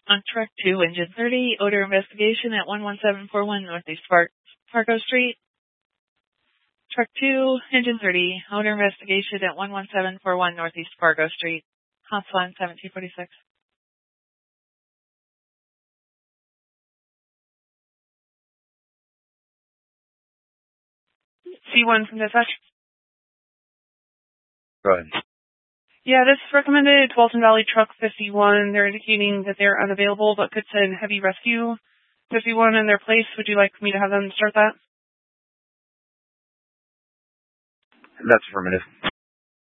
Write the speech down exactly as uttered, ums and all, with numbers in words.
On truck two, engine thirty, odor investigation at one one seven four one Northeast Far- Fargo Street. Truck two, engine thirty, odor investigation at one one seven four one Northeast Fargo Street. House line seventeen forty-six. C one from dispatch. Go ahead. Yeah, this recommended Walton Valley Truck fifty-one. They're indicating that they're unavailable but could send Heavy Rescue fifty-one in their place. Would you like me to have them start that? That's affirmative.